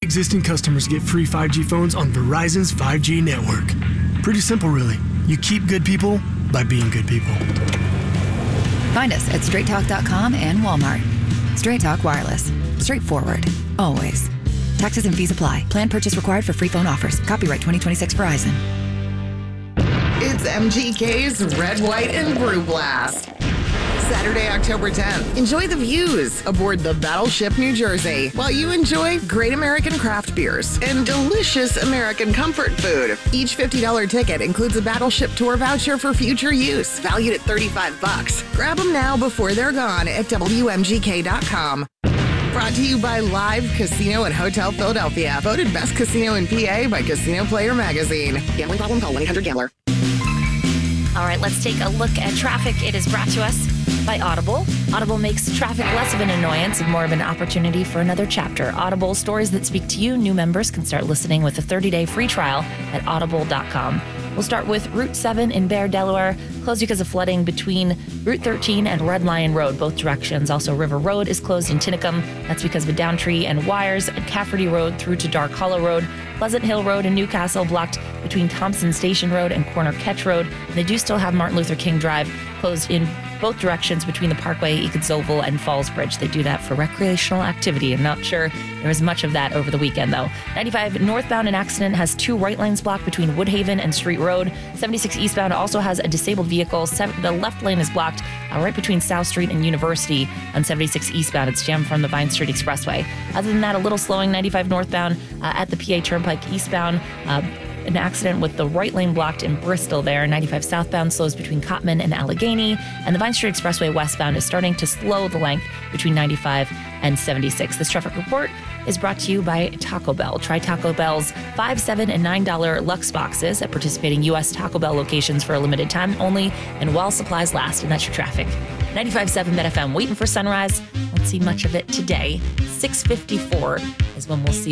existing customers get free 5G phones on Verizon's 5G network. Pretty simple, really. You keep good people by being good people. Find us at straighttalk.com and Walmart. Straight Talk Wireless. Straightforward. Always. Taxes and fees apply. Plan purchase required for free phone offers. Copyright 2026 Verizon. It's MGK's Red, White, and Brew Blast. Saturday, October 10th. Enjoy the views aboard the Battleship New Jersey while you enjoy great American craft beers and delicious American comfort food. Each $50 ticket includes a Battleship tour voucher for future use, valued at $35. Grab them now before they're gone at WMGK.com. Brought to you by Live Casino and Hotel Philadelphia. Voted best casino in PA by Casino Player Magazine. Gambling problem? Call 1-800-GAMBLER. All right, let's take a look at traffic. It is brought to us by Audible. Audible makes traffic less of an annoyance and more of an opportunity for another chapter. Audible, stories that speak to you. New members can start listening with a 30-day free trial at audible.com. We'll start with Route 7 in Bear, Delaware, closed because of flooding between Route 13 and Red Lion Road, both directions. Also, River Road is closed in Tinicum. That's because of a down tree and wires. And Cafferty Road through to Dark Hollow Road. Pleasant Hill Road in Newcastle blocked between Thompson Station Road and Corner Ketch Road. And they do still have Martin Luther King Drive closed in both directions between the Parkway, Eatonville, and Falls Bridge. They do that for recreational activity. I'm not sure there was much of that over the weekend, though. 95 northbound, an accident has two right lanes blocked between Woodhaven and Street Road. 76 eastbound also has a disabled vehicle. The left lane is blocked right between South Street and University. On 76 eastbound, it's jammed from the Vine Street Expressway. Other than that, a little slowing. 95 northbound at the PA Turnpike eastbound. An accident with the right lane blocked in Bristol there. 95 southbound slows between Cottman and Allegheny. And the Vine Street Expressway westbound is starting to slow the length between 95 and 76. This traffic report is brought to you by Taco Bell. Try Taco Bell's $5, $7, and $9 Lux boxes at participating U.S. Taco Bell locations for a limited time only and while supplies last. And that's your traffic. 95.7 Met FM, waiting for sunrise. Won't see much of it today. 6:54 is when we'll see